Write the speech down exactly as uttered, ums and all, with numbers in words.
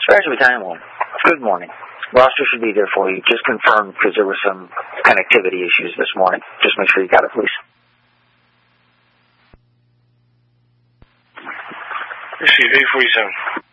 Special Battalion one. Good morning. Roster should be there for you. Just confirmed because there were some connectivity issues this morning. Just make sure you got it, please. Receive eight forty-seven.